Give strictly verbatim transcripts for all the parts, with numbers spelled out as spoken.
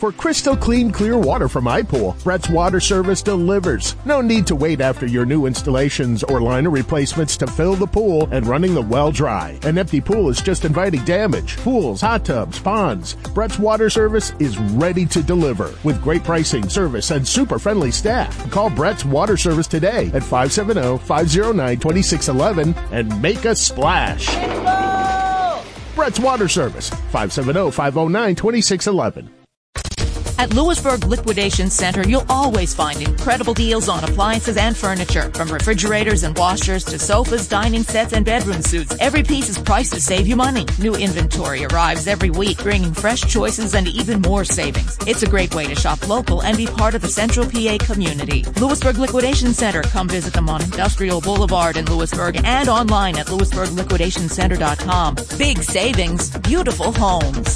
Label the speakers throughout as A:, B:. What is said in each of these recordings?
A: For crystal clean, clear water from iPool, Brett's Water Service delivers. No need to wait after your new installations or liner replacements to fill the pool and running the well dry. An empty pool is just inviting damage. Pools, hot tubs, ponds. Brett's Water Service is ready to deliver with great pricing, service, and super friendly staff. Call Brett's Water Service today at five seven zero, five zero nine, two six one one and make a splash. Brett's Water Service, five seven zero, five zero nine, two six one one.
B: At Lewisburg Liquidation Center, you'll always find incredible deals on appliances and furniture. From refrigerators and washers to sofas, dining sets, and bedroom suites, every piece is priced to save you money. New inventory arrives every week, bringing fresh choices and even more savings. It's a great way to shop local and be part of the Central P A community. Lewisburg Liquidation Center. Come visit them on Industrial Boulevard in Lewisburg and online at lewisburg liquidation center dot com. Big savings, beautiful homes.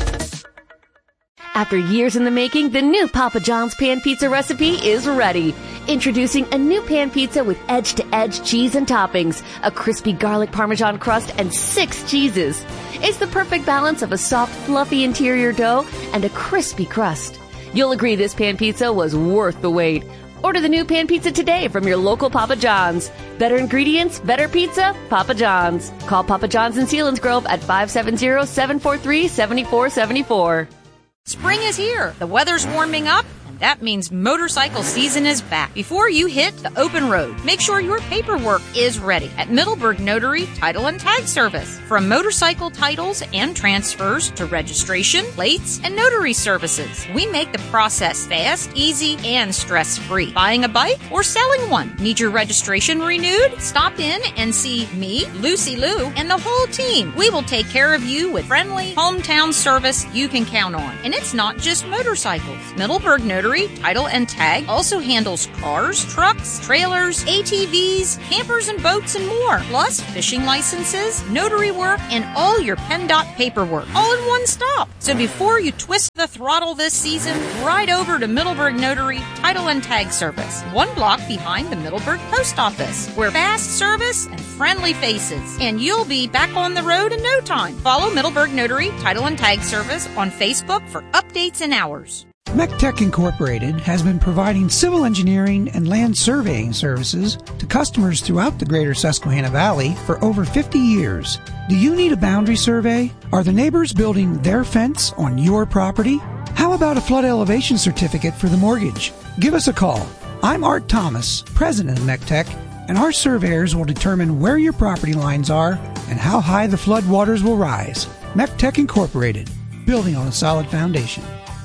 C: After years in the making, the new Papa John's Pan Pizza recipe is ready. Introducing a new pan pizza with edge-to-edge cheese and toppings, a crispy garlic parmesan crust, and six cheeses. It's the perfect balance of a soft, fluffy interior dough and a crispy crust. You'll agree this pan pizza was worth the wait. Order the new pan pizza today from your local Papa John's. Better ingredients, better pizza, Papa John's. Call Papa John's in Selinsgrove at five seven zero, seven four three, seven four seven four.
D: Spring is here. The weather's warming up. That means motorcycle season is back. Before you hit the open road, make sure your paperwork is ready at Middleburg Notary Title and Tag Service. From motorcycle titles and transfers to registration, plates, and notary services, we make the process fast, easy, and stress-free. Buying a bike or selling one? Need your registration renewed? Stop in and see me, Lucy Lou, and the whole team. We will take care of you with friendly, hometown service you can count on. And it's not just motorcycles. Middleburg Notary Title and Tag also handles cars, trucks, trailers, A T Vs, campers and boats, and more. Plus fishing licenses, notary work, and all your PennDOT paperwork, all in one stop. So before you twist the throttle this season, ride over to Middleburg Notary Title and Tag Service, one block behind the Middleburg Post Office. We're fast service and friendly faces, and you'll be back on the road in no time. Follow Middleburg Notary Title and Tag Service on Facebook for updates and hours.
E: MECTEC Incorporated has been providing civil engineering and land surveying services to customers throughout the greater Susquehanna Valley for over fifty years. Do you need a boundary survey? Are the neighbors building their fence on your property? How about a flood elevation certificate for the mortgage? Give us a call. I'm Art Thomas, president of MECTEC, and our surveyors will determine where your property lines are and how high the flood waters will rise. MECTEC Incorporated, building on a solid foundation.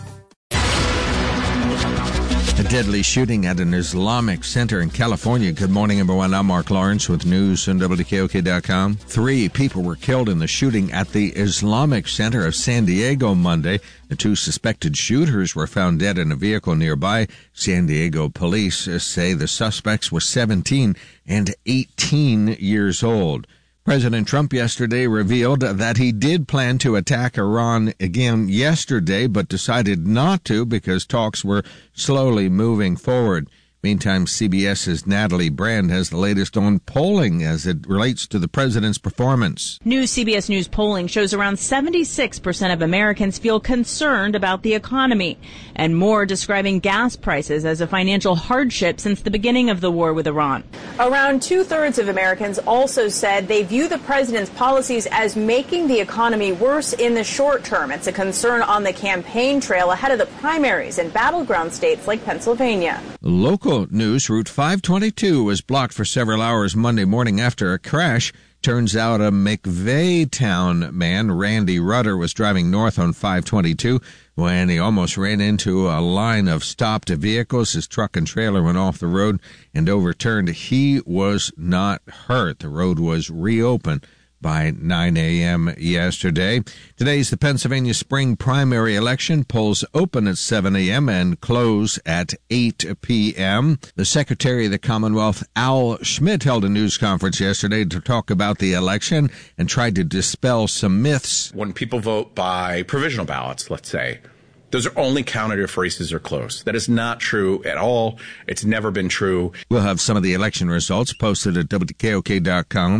F: A deadly shooting at an Islamic center in California. Good morning, everyone. I'm Mark Lawrence with news on W K O K dot com. Three people were killed in the shooting at the Islamic Center of San Diego Monday. The two suspected shooters were found dead in a vehicle nearby. San Diego police say the suspects were seventeen and eighteen years old. President Trump yesterday revealed that he did plan to attack Iran again yesterday, but decided not to because talks were slowly moving forward. Meantime, CBS's Natalie Brand has the latest on polling as it relates to the president's performance.
G: New C B S News polling shows around seventy-six percent of Americans feel concerned about the economy, and more describing gas prices as a financial hardship since the beginning of the war with Iran.
H: Around two-thirds of Americans also said they view the president's policies as making the economy worse in the short term. It's a concern on the campaign trail ahead of the primaries in battleground states like Pennsylvania.
F: Local news, Route five twenty-two was blocked for several hours Monday morning after a crash. Turns out a McVeigh-town man, Randy Rudder, was driving north on five twenty-two when he almost ran into a line of stopped vehicles. His truck and trailer went off the road and overturned. He was not hurt. The road was reopened by nine a.m. yesterday. Today's the Pennsylvania spring primary election. Polls open at seven a.m. and close at eight p.m. The Secretary of the Commonwealth, Al Schmidt, held a news conference yesterday to talk about the election and tried to dispel some myths.
I: When people vote by provisional ballots, let's say, those are only counted if races are close. That is not true at all. It's never been true.
F: We'll have some of the election results posted at W K O K dot com.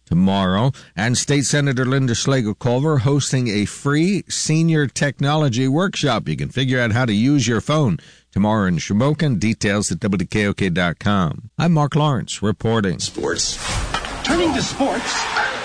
F: tomorrow. And State Senator Linda Schlegel-Culver hosting a free senior technology workshop. You can figure out how to use your phone tomorrow in Shamokin. Details at W K O K dot com. I'm Mark Lawrence reporting.
J: Sports. Turning to sports.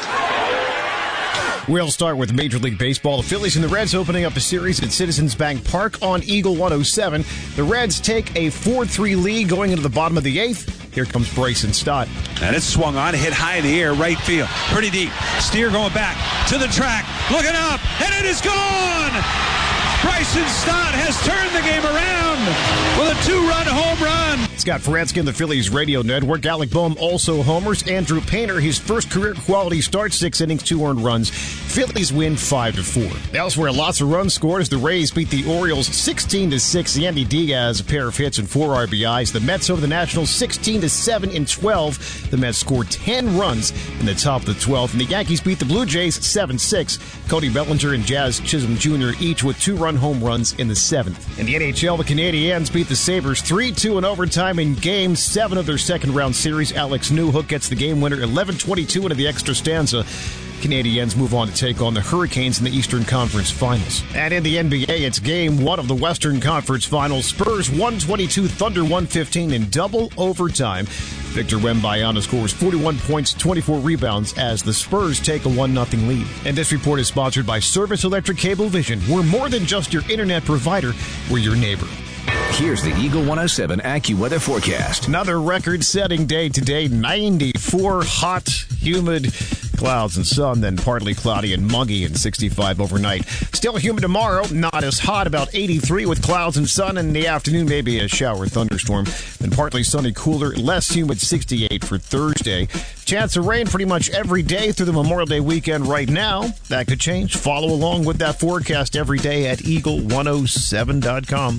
K: We'll start with Major League Baseball. The Phillies and the Reds opening up a series at Citizens Bank Park on Eagle one oh seven. The Reds take a four three lead going into the bottom of the eighth. Here comes Bryson Stott.
L: And it's swung on, hit high in the air, right field. Pretty deep. Steer going back to the track. Looking up, and it is gone! Bryson Stott has turned the game around with a two-run home run.
K: Scott Faransky, the Phillies radio network. Alec Boehm also homers. Andrew Painter, his first career quality start, six innings, two earned runs. Phillies win five to four. Elsewhere, lots of runs scored as the Rays beat the Orioles sixteen to six. Yandy Diaz, a pair of hits and four R B Is. The Mets over the Nationals sixteen to seven in twelve. The Mets scored ten runs in the top of the twelfth. And the Yankees beat the Blue Jays seven six. Cody Bellinger and Jazz Chisholm Junior each with two-run home runs in the seventh. In the N H L, the Canadiens beat the Sabres three two in overtime in Game seven of their second-round series. Alex Newhook gets the game winner eleven twenty-two into the extra stanza. Canadiens move on to take on the Hurricanes in the Eastern Conference Finals. And in the N B A, it's Game one of the Western Conference Finals. Spurs one twenty-two, Thunder one fifteen in double overtime. Victor Wembanyama scores forty-one points, twenty-four rebounds as the Spurs take a one nothing lead. And this report is sponsored by Service Electric Cablevision. We're more than just your internet provider. We're your neighbor.
J: Here's the Eagle one oh seven AccuWeather forecast.
K: Another record-setting day today, ninety-four, hot, humid, clouds and sun, then partly cloudy and muggy and sixty-five overnight. Still humid tomorrow, not as hot, about eighty-three with clouds and sun. In the afternoon, maybe a shower thunderstorm. Then partly sunny, cooler, less humid, sixty-eight for Thursday. Chance of rain pretty much every day through the Memorial Day weekend right now. That could change. Follow along with that forecast every day at eagle one oh seven dot com.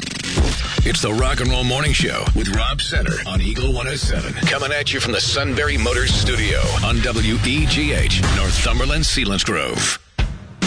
J: It's the Rock and Roll Morning Show with Rob Center on Eagle one oh seven. Coming at you from the Sunbury Motors Studio on W E G H, Northumberland, Selinsgrove.